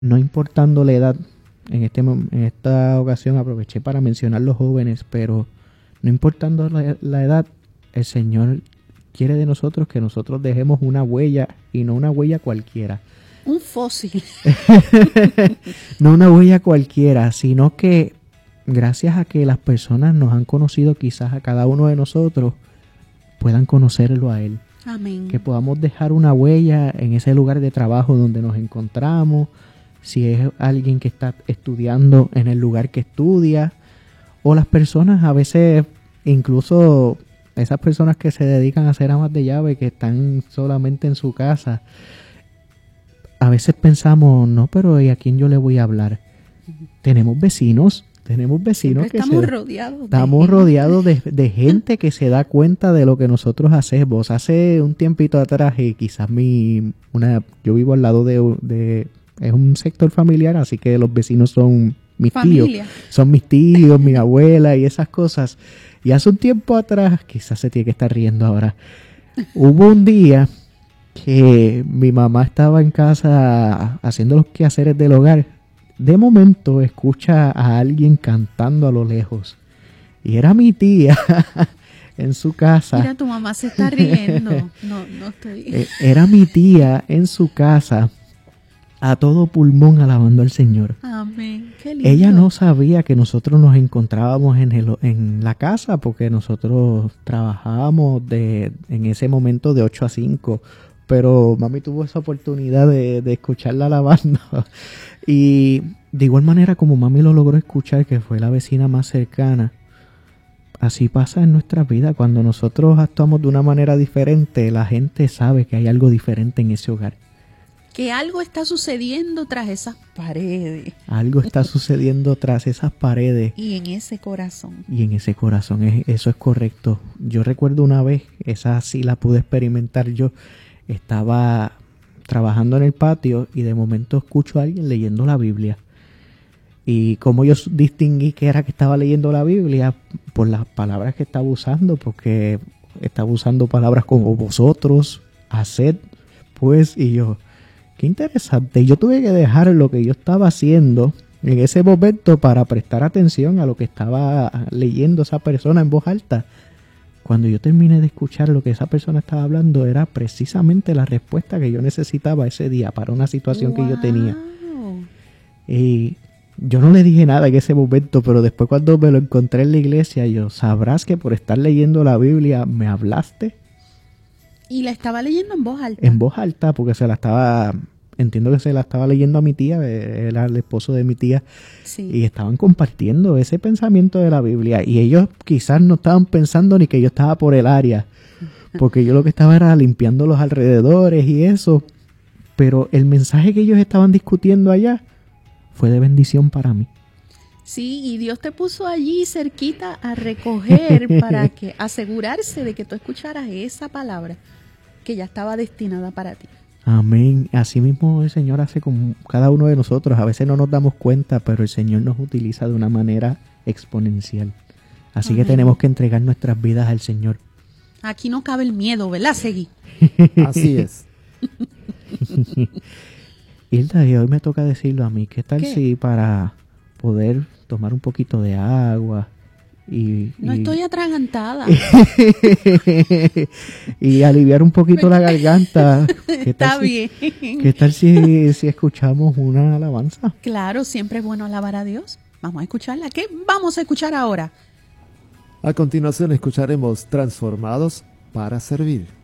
no importando la edad, en esta ocasión aproveché para mencionar los jóvenes, pero no importando la edad, el Señor quiere de nosotros que nosotros dejemos una huella, y no una huella cualquiera. Un fósil. No una huella cualquiera, sino que gracias a que las personas nos han conocido, quizás a cada uno de nosotros, puedan conocerlo a Él. Amén. Que podamos dejar una huella en ese lugar de trabajo donde nos encontramos, si es alguien que está estudiando en el lugar que estudia, o las personas a veces, incluso esas personas que se dedican a ser amas de llave, que están solamente en su casa, a veces pensamos, no, pero ¿y a quién yo le voy a hablar? Tenemos vecinos que estamos rodeados de gente que se da cuenta de lo que nosotros hacemos. Hace un tiempito atrás, quizás yo vivo al lado es un sector familiar, así que los vecinos son mis tíos, mi abuela y esas cosas. Y hace un tiempo atrás, quizás se tiene que estar riendo ahora, hubo un día que mi mamá estaba en casa haciendo los quehaceres del hogar. De momento escucha a alguien cantando a lo lejos. Y era mi tía en su casa. Mira, tu mamá se está riendo. No estoy. Era mi tía en su casa, a todo pulmón alabando al Señor. Amén. Qué lindo. Ella no sabía que nosotros nos encontrábamos en la casa, porque nosotros trabajábamos en ese momento de 8 a 5. Pero mami tuvo esa oportunidad de escucharla alabando. Y de igual manera como mami lo logró escuchar, que fue la vecina más cercana, así pasa en nuestra vida. Cuando nosotros actuamos de una manera diferente, la gente sabe que hay algo diferente en ese hogar. Que algo está sucediendo tras esas paredes. Algo está sucediendo tras esas paredes. Y en ese corazón. Eso es correcto. Yo recuerdo una vez, esa sí la pude experimentar yo. Estaba trabajando en el patio y de momento escucho a alguien leyendo la Biblia. Y como yo distinguí que era que estaba leyendo la Biblia, por las palabras que estaba usando, porque estaba usando palabras como vosotros, haced, pues, y yo, qué interesante. Y yo tuve que dejar lo que yo estaba haciendo en ese momento para prestar atención a lo que estaba leyendo esa persona en voz alta. Cuando yo terminé de escuchar lo que esa persona estaba hablando, era precisamente la respuesta que yo necesitaba ese día para una situación que yo tenía. Y yo no le dije nada en ese momento, pero después cuando me lo encontré en la iglesia, yo, ¿sabrás que por estar leyendo la Biblia me hablaste? Y la estaba leyendo en voz alta. En voz alta, porque entiendo que se la estaba leyendo a mi tía, era el esposo de mi tía, sí. Y estaban compartiendo ese pensamiento de la Biblia, y ellos quizás no estaban pensando ni que yo estaba por el área, porque yo lo que estaba era limpiando los alrededores y eso, pero el mensaje que ellos estaban discutiendo allá fue de bendición para mí. Sí, y Dios te puso allí cerquita a recoger para que asegurarse de que tú escucharas esa palabra que ya estaba destinada para ti. Amén. Así mismo el Señor hace con cada uno de nosotros. A veces no nos damos cuenta, pero el Señor nos utiliza de una manera exponencial. Así Amén. Que tenemos que entregar nuestras vidas al Señor. Aquí no cabe el miedo, ¿verdad, Segui? Así es. Hilda, y hoy me toca decirlo a mí. ¿Qué tal si para poder tomar un poquito de agua no estoy atragantada. Y aliviar un poquito la garganta. Está bien. ¿Qué tal si escuchamos una alabanza? Claro, siempre es bueno alabar a Dios. Vamos a escucharla. ¿Qué vamos a escuchar ahora? A continuación escucharemos Transformados para Servir.